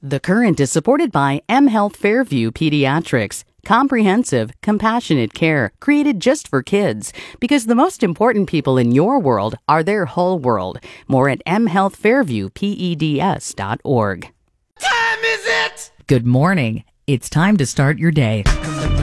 The Current is supported by mHealth Fairview Pediatrics. Comprehensive, compassionate care created just for kids, because the most important people in your world are their whole world. More at mhealthfairviewpeds.org. Time is it? Good morning. It's time to start your day.